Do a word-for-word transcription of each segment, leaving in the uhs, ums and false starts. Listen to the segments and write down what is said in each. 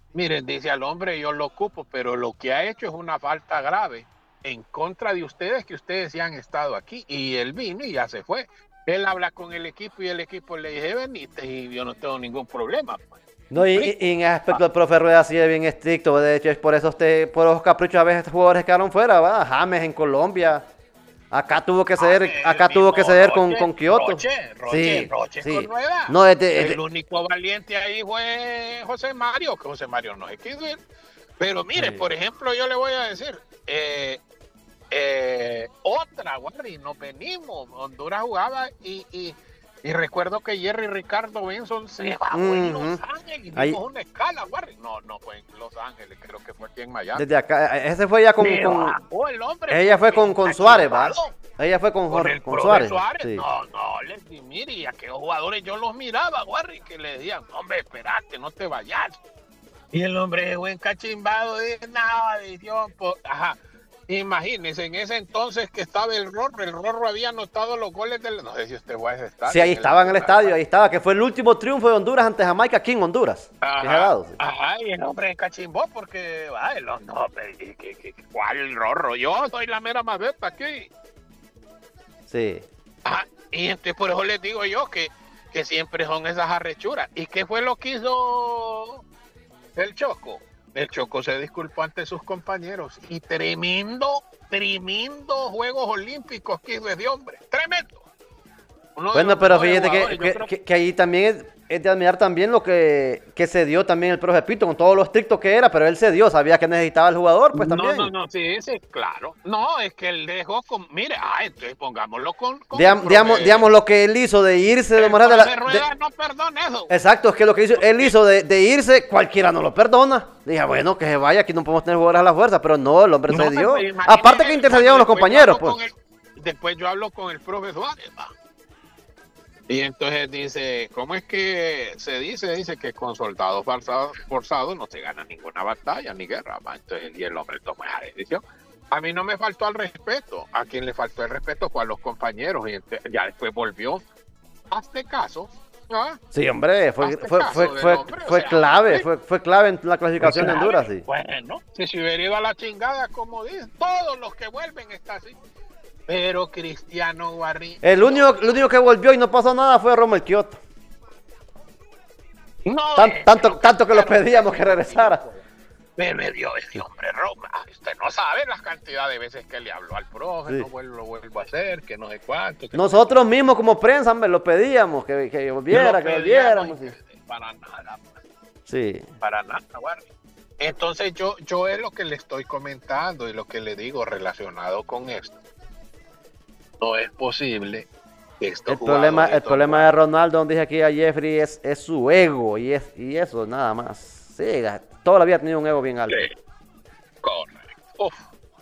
Miren, dice al hombre, yo lo ocupo, pero lo que ha hecho es una falta grave en contra de ustedes, que ustedes ya han estado aquí, y él vino y ya se fue. Él habla con el equipo y el equipo le dice, venite y yo no tengo ningún problema. Pues. ¿Me No, y, y- y explico? en ese Ah, aspecto el profe Rueda sí es bien estricto. De hecho, es por eso usted, por los caprichos a veces estos jugadores quedaron fuera, va. James en Colombia. Acá tuvo que ah, ceder, el acá tuvo que mismo ceder con, Roche, con Kioto. Roche, Roche, Sí, Roche con sí. Rueda. No, este, El este- único valiente ahí fue José Mario, que José Mario no se quiso ir. Pero mire, sí. por ejemplo, yo le voy a decir, eh, eh, otra, Warri, nos venimos. Honduras jugaba y, y, y recuerdo que Jerry Ricardo Benson se bajó en Los Ujú. Ángeles. Hicimos Ahí, una escala, Warri. No, no fue en Los Ángeles, creo que fue aquí en Miami. desde acá, ese fue ya con, Se con bajó el hombre ella fue porque con, con Suárez, encachimbado va. Ella fue con, con Jorge- el con profe Suárez, Suárez. sí. No, no, les di, mire, y aquellos jugadores yo los miraba, Warri, que le decían, hombre, espérate, no te vayas. Y el hombre fue encachimbado de nada, de Dios, pues, ajá. Imagínense, en ese entonces que estaba el Rorro, el Rorro había anotado los goles del. No sé si usted fue a ese Sí, estadio, ahí en el estaba en el Nacional. estadio, ahí estaba, que fue el último triunfo de Honduras ante Jamaica aquí en Honduras, que se ha Ajá, dado. Sí. ajá, y el hombre encachimbó porque, ay, no, no, pero, ¿qué, qué, qué, ¿cuál Rorro? Yo soy la mera mazeta aquí. Sí. Ajá, y entonces por eso les digo yo que, que siempre son esas arrechuras. ¿Y qué fue lo que hizo el Choco? El Choco se disculpó ante sus compañeros y tremendo, tremendo Juegos Olímpicos que hizo ese hombre. Tremendo. Uno de Bueno, los pero mejores fíjate que, jugadores, yo que, creo. que- que ahí también es, es de admirar también lo que, que se dio también el profe Pito, con todo lo estricto que era, pero él se dio, sabía que necesitaba el jugador, pues No, no, también. no, sí, sí, claro. No, es que él dejó con. Mire, ah, entonces pongámoslo con, con el Digamos, digamos, profe. digamos lo que él hizo de irse de El manera de profe la. Rueda de- no perdona eso. exacto, es que lo que hizo, él Porque hizo de, de irse, cualquiera no lo perdona. Dije, bueno, que se vaya, aquí no podemos tener jugadores a la fuerza, pero no, el hombre no, se dio. pues Aparte que imagínese cuando intercedieron los después yo compañeros, hablo pues. con el, después yo hablo con el profe Suárez, va. Y entonces dice, ¿cómo es que se dice? Dice que con soldados forzados, forzados no se gana ninguna batalla ni guerra, va. Entonces, y el hombre tomó esa decisión. A mí no me faltó el respeto, a quien le faltó el respeto fue a los compañeros, y entonces, ya después volvió. Hazte caso, ¿ah? Sí, hombre, fue, Hazte fue, fue, caso del fue, hombre, o fue sea, clave, ¿sí? fue, fue clave en la Fue clasificación de Honduras, clave. sí. Bueno, si se hubiera ido a la chingada, como dicen, todos los que vuelven está así. Pero Cristiano Guarri, El único, el único que volvió y no pasó nada fue Romel Kioto. no, Tan- es que tanto, lo tanto que lo cambiaron pedíamos de que regresara. me, me dio ese hombre Roma. Usted no sabe la cantidad de veces que le habló al profe, Sí. no vuelvo, lo vuelvo a hacer, que no sé cuánto. Que Nosotros mismos como prensa, hombre, lo pedíamos, que, que no volviera, lo que pedíamos volviéramos. Sí. y- para nada, pues, Sí. para nada, Guarri. Entonces yo, yo es lo que le estoy comentando y lo que le digo relacionado con esto. No es posible que estos El problema, jugadores el problema de Ronaldo, donde dije aquí a Jeffrey, es, es su ego y, es, y eso, nada más. Sí, toda la vida ha tenido un ego bien alto. Sí, correcto. Uf.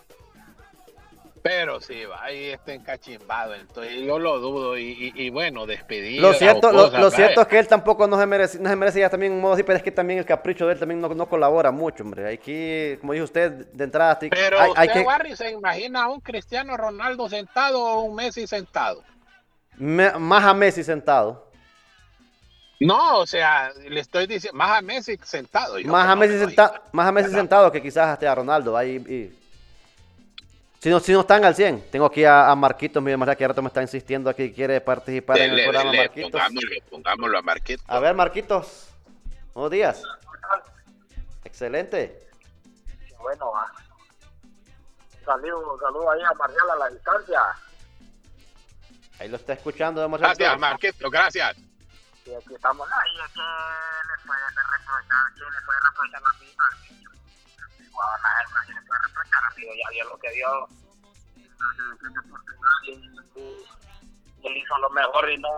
Pero sí, va ahí está encachimbado, entonces yo lo dudo y, y, y bueno, despedidas Lo cierto, o lo, cosas, lo cierto vaya. es que él tampoco no se merece, no se merece ya también un modo así, pero es que también el capricho de él también no, no colabora mucho, hombre. Aquí, como dijo usted, de entrada, hay, Pero hay, hay usted, que... Barry, se imagina a un Cristiano Ronaldo sentado o un Messi sentado. me- más a Messi sentado. No, o sea, le estoy diciendo, más a Messi sentado. Yo Más que a no Messi, me lo senta, más a Messi imagino. sentado que quizás hasta a Ronaldo. Ahí, y- si, no, si no están al cien. Tengo aquí a, a Marquitos, mi hermano, que ahora me está insistiendo aquí, quiere participar en el Dele, programa, dele, Marquitos. pongámoslo, pongámoslo a Marquito. A ver, Marquitos. Buenos días. Excelente. Bueno, ah, saludo, saludo ahí a Marcial a la distancia. Ahí lo está escuchando. Vamos a Gracias, Marquito, gracias. Y aquí estamos. Ahí es que le puede reprochar, ¿quién le puede reprochar a mí? Guadalajara, ¿quién le puede reprochar a mí? Ya vio lo que dio la selección de Portugal y, y él hizo lo mejor y no.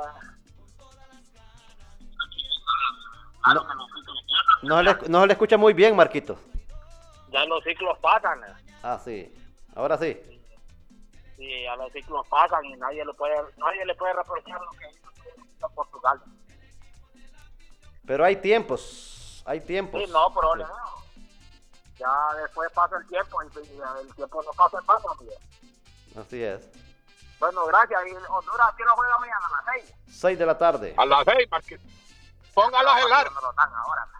Claro que los ciclos pasan. No, se le, no se le escucha muy bien, Marquitos. Ya los ciclos pasan. Ah, sí. Ahora sí. Y a los ciclos pasan y nadie le puede, nadie le puede reprochar lo que hizo Portugal. Pero hay tiempos. Hay tiempos. Sí, no problema. Ya después pasa el tiempo y, y el tiempo no pasa en vano, amigo. Así es. Bueno, gracias. Y Honduras, ¿quién lo juega mañana a las seis? seis de la tarde. A las seis, Marquito. Póngalo a gelar. No me lo dan ahora.